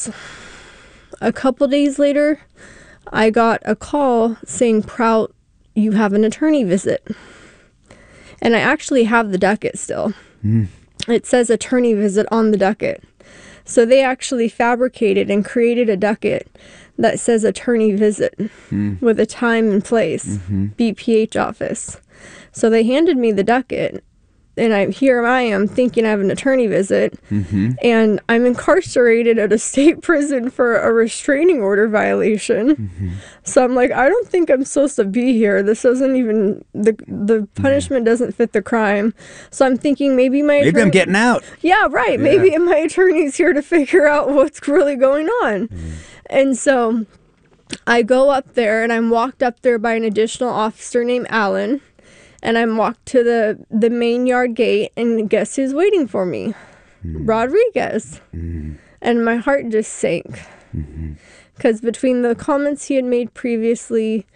days. A couple days later, I got a call saying, Prout, you have an attorney visit. And I actually have the docket still. It says attorney visit on the docket. So they actually fabricated and created a docket that says attorney visit with a time and place, BPH office. So they handed me the docket. And here I am thinking I have an attorney visit, and I'm incarcerated at a state prison for a restraining order violation. So I'm like, I don't think I'm supposed to be here. This doesn't even, the punishment doesn't fit the crime. So I'm thinking maybe I'm getting out. Yeah, right. Yeah. Maybe my attorney's here to figure out what's really going on. And so I go up there, and I'm walked up there by an additional officer named Alan. And I'm walked to the main yard gate, and guess who's waiting for me? Rodriguez. And my heart just sank. Because between the comments he had made previously,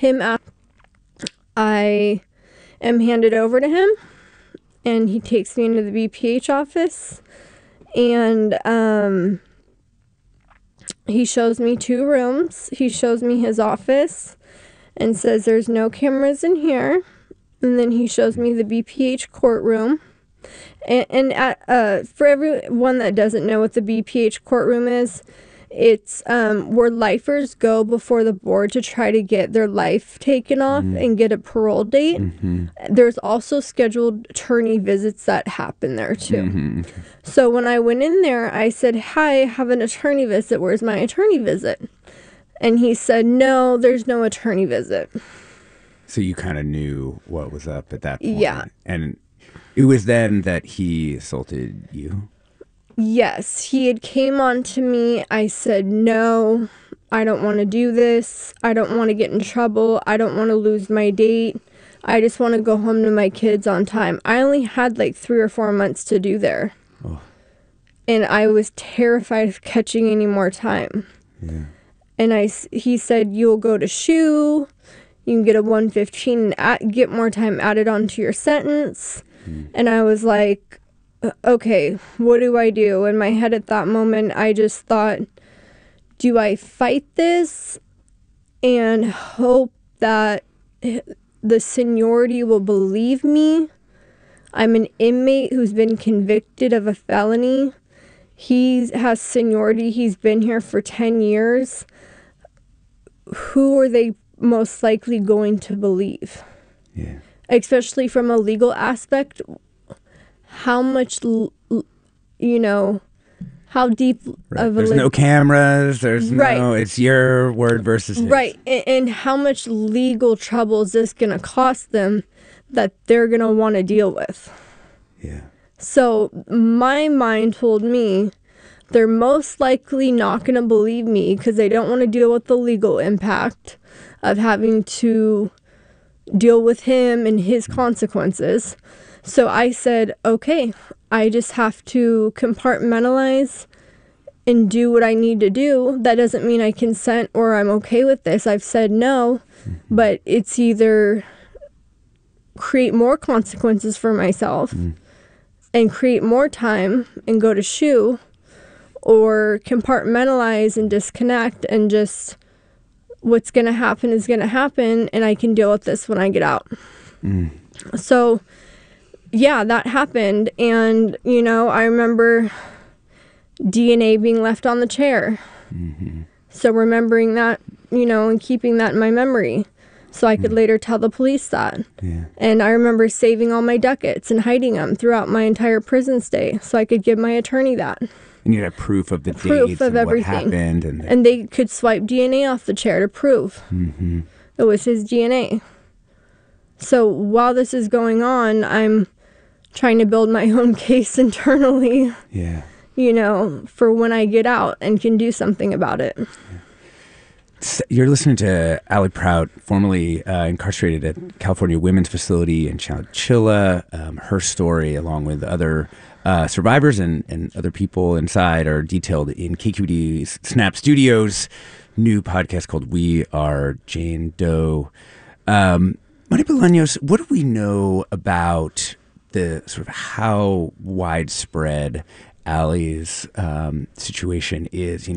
I am handed over to him, and he takes me into the BPH office, and he shows me 2 rooms. He shows me his office and says there's no cameras in here. And then he shows me the BPH courtroom. And for everyone that doesn't know what the BPH courtroom is, it's where lifers go before the board to try to get their life taken off and get a parole date. There's also scheduled attorney visits that happen there too. So when I went in there, I said, hi, I have an attorney visit. Where's my attorney visit? And he said, no, there's no attorney visit. So you kind of knew what was up at that point. Yeah. And it was then that he assaulted you? Yes. He had came on to me. I said, no, I don't want to do this. I don't want to get in trouble. I don't want to lose my date. I just want to go home to my kids on time. I only had like 3 or 4 months to do there. Oh. And I was terrified of catching any more time. Yeah. And he said, you'll go to SHU. You can get a 115 and get more time added onto your sentence. And I was like, okay, what do I do? In my head at that moment, I just thought, do I fight this and hope that the seniority will believe me? I'm an inmate who's been convicted of a felony. He has seniority. He's been here for 10 years. Who are they most likely going to believe? Yeah. Especially from a legal aspect, how much, how deep of a... There's no cameras, it's your word versus his. Right, and how much legal trouble is this going to cost them that they're going to want to deal with? Yeah. So my mind told me they're most likely not going to believe me because they don't want to deal with the legal impact of having to deal with him and his consequences. So I said, okay, I just have to compartmentalize and do what I need to do. That doesn't mean I consent or I'm okay with this. I've said no, but it's either create more consequences for myself and create more time and go to SHU, or compartmentalize and disconnect and just what's going to happen is going to happen, and I can deal with this when I get out. So, yeah, that happened. And, I remember DNA being left on the chair. So remembering that, and keeping that in my memory so I could later tell the police that. Yeah. And I remember saving all my ducats and hiding them throughout my entire prison stay so I could give my attorney that. And you had proof of the dates and everything. What happened. And they could swipe DNA off the chair to prove it was his DNA. So while this is going on, I'm trying to build my own case internally, for when I get out and can do something about it. You're listening to Allie Prout, formerly incarcerated at California Women's Facility in Chowchilla. Her story, along with other survivors and other people inside, are detailed in KQED's Snap Studios' new podcast called We Are Jane Doe. Mari Bolaños, what do we know about the sort of how widespread Allie's situation is?